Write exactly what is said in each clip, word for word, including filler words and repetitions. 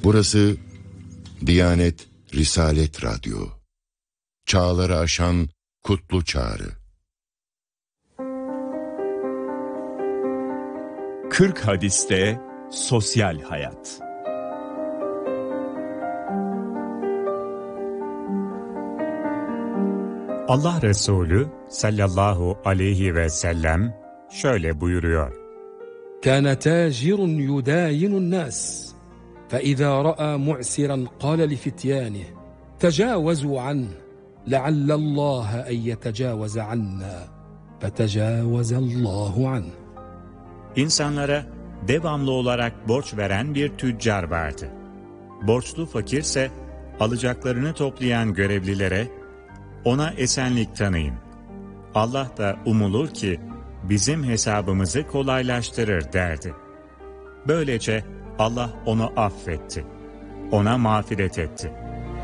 Burası Diyanet Risalet Radyo. Çağları aşan kutlu çağrı. kırk hadiste sosyal hayat. Allah Resulü sallallahu aleyhi ve sellem şöyle buyuruyor. كان تاجر يداين الناس فإذا رأى معسرا قال لفتيانه تجاوزوا عنه لعل الله أن يتجاوز عنا فتجاوز الله عنه. İnsanlara devamlı olarak borç veren bir tüccar vardı. Borçlu fakirse alacaklarını toplayan görevlilere ona esenlik tanıyın. Allah da umulur ki bizim hesabımızı kolaylaştırır derdi. Böylece Allah onu affetti. Ona mağfiret etti.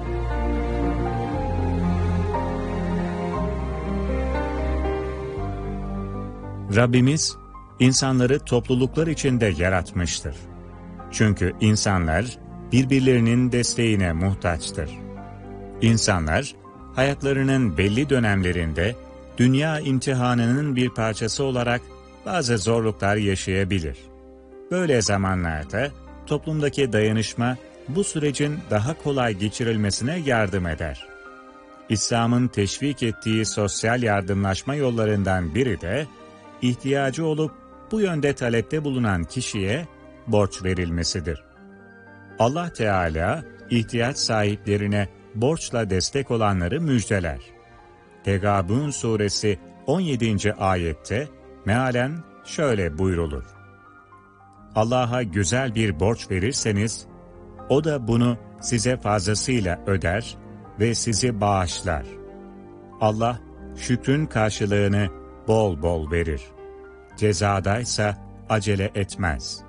Rabbimiz insanları topluluklar içinde yaratmıştır. Çünkü insanlar birbirlerinin desteğine muhtaçtır. İnsanlar hayatlarının belli dönemlerinde dünya imtihanının bir parçası olarak bazı zorluklar yaşayabilir. Böyle zamanlarda toplumdaki dayanışma bu sürecin daha kolay geçirilmesine yardım eder. İslam'ın teşvik ettiği sosyal yardımlaşma yollarından biri de ihtiyacı olup bu yönde talepte bulunan kişiye borç verilmesidir. Allah Teala ihtiyaç sahiplerine borçla destek olanları müjdeler. Tegabun suresi on yedinci ayette mealen şöyle buyrulur. Allah'a güzel bir borç verirseniz, o da bunu size fazlasıyla öder ve sizi bağışlar. Allah şükrün karşılığını bol bol verir. Cezadaysa acele etmez.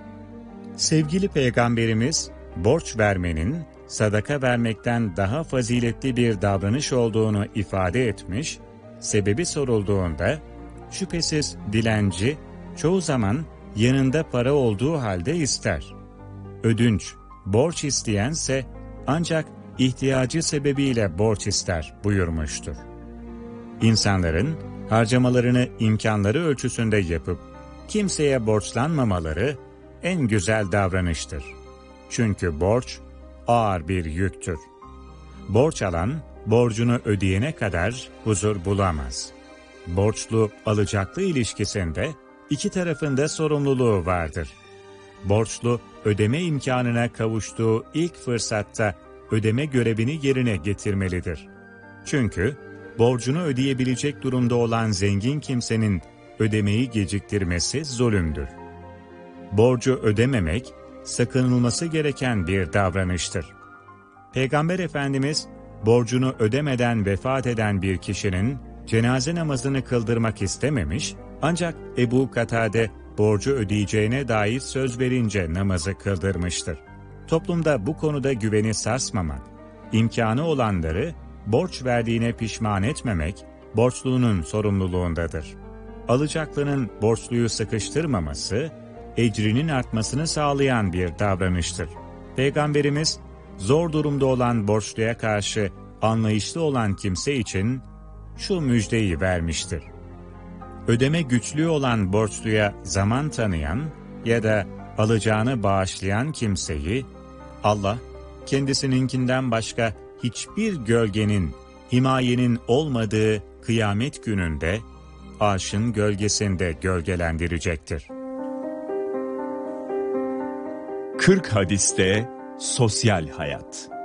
Sevgili Peygamberimiz, borç vermenin sadaka vermekten daha faziletli bir davranış olduğunu ifade etmiş, sebebi sorulduğunda, şüphesiz dilenci çoğu zaman yanında para olduğu halde ister. Ödünç, borç isteyense ancak ihtiyacı sebebiyle borç ister buyurmuştur. İnsanların harcamalarını imkanları ölçüsünde yapıp kimseye borçlanmamaları en güzel davranıştır. Çünkü borç ağır bir yüktür. Borç alan, borcunu ödeyene kadar huzur bulamaz. Borçlu alacaklı ilişkisinde iki tarafında sorumluluğu vardır. Borçlu, ödeme imkanına kavuştuğu ilk fırsatta ödeme görevini yerine getirmelidir. Çünkü borcunu ödeyebilecek durumda olan zengin kimsenin ödemeyi geciktirmesi zulümdür. Borcu ödememek, sakınılması gereken bir davranıştır. Peygamber Efendimiz, borcunu ödemeden vefat eden bir kişinin cenaze namazını kıldırmak istememiş, ancak Ebu Katade borcu ödeyeceğine dair söz verince namazı kıldırmıştır. Toplumda bu konuda güveni sarsmamak, imkanı olanları borç verdiğine pişman etmemek, borçlunun sorumluluğundadır. Alacaklının borçluyu sıkıştırmaması, ecrinin artmasını sağlayan bir davranıştır. Peygamberimiz, zor durumda olan borçluya karşı anlayışlı olan kimse için şu müjdeyi vermiştir. Ödeme güçlüğü olan borçluya zaman tanıyan ya da alacağını bağışlayan kimseyi, Allah, kendisininkinden başka hiçbir gölgenin, himayenin olmadığı kıyamet gününde, arşın gölgesinde gölgelendirecektir. kırk hadiste sosyal hayat.